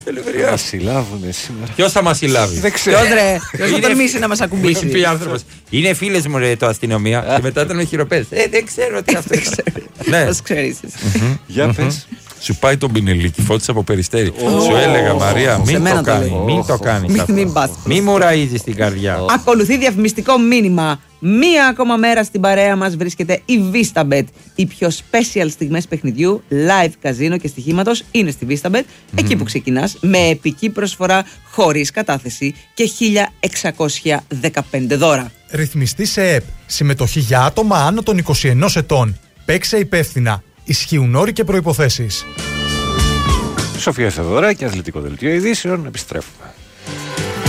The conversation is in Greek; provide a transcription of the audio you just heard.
Θα συλλάβουνε σήμερα. Ποιος θα μας συλλάβει? Δεν ξέρω. Ποιος θα τολμήσει να μας ακουμπήσει? Είναι φίλες μου, ρε, το αστυνομία. Και μετά ήταν χειροπές. Δεν ξέρω τι αυτό. Ναι. Ας ξέρεις. Για πες. Σου πάει τον πινελίκι, φώτισε από Περιστέρι. Σου έλεγα, Μαρία, μην το κάνεις. Μην το κάνεις. Μην μου ραΐζεις την καρδιά. Ακολουθεί διαφημιστικό μήνυμα. Μία ακόμα μέρα στην παρέα μας βρίσκεται η VistaBet. Οι πιο special στιγμές παιχνιδιού, live καζίνο και στοιχήματος είναι στη VistaBet. Εκεί που ξεκινάς με επική προσφορά χωρίς κατάθεση και 1.615 δώρα. Ρυθμιστή σε ΕΠ. Συμμετοχή για άτομα άνω των 21 ετών. Παίξε υπεύθυνα. Ισχύουν όροι και προϋποθέσεις. Σοφία Θεοδωράκη, Αθλητικό Δελτίο Ειδήσεων. Επιστρέφουμε.